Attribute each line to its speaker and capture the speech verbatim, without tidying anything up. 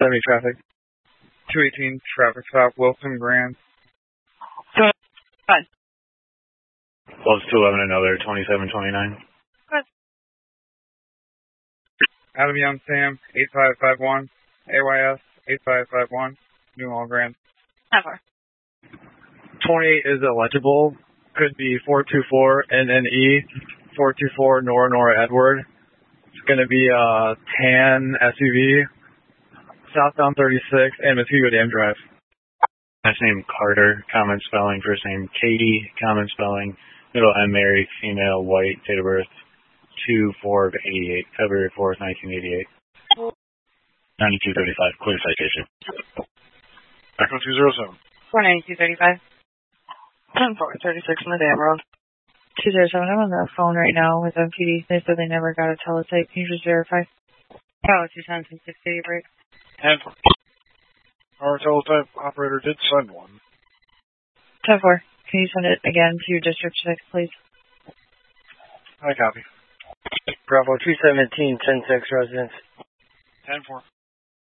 Speaker 1: seventy traffic. two eighteen traffic stop, Wilson Grand.
Speaker 2: Fine.
Speaker 3: Close two eleven, another twenty-seven twenty-nine.
Speaker 2: Good.
Speaker 1: Adam Young Sam, eight five five one. A Y S, eight five five one. New All Grand.
Speaker 2: Never.
Speaker 1: twenty-eight is illegible. Could be four two four N N E, four two four Nora Nora Edward. It's going to be a tan S U V, southbound thirty-six, and Mosquito Dam Drive.
Speaker 3: Last name Carter, common spelling. First name Katie, common spelling. Middle M Mary, female, white, date of birth two four of eighty-eight, February fourth, nineteen eighty-eight. ninety-two thirty-five, clear citation.
Speaker 4: Echo two zero seven.
Speaker 2: four ninety-two thirty-five. ten four thirty-six on the dam road. two zero seven, I'm on the phone right now with M P D. They said they never got a teletype. Can you just verify? Oh, two times and six eighty break.
Speaker 4: ten four. Our teletype operator did send one.
Speaker 2: ten four. Can you send it again to District six, please?
Speaker 4: I copy.
Speaker 5: Bravo two seventeen, ten six residence.
Speaker 4: ten four.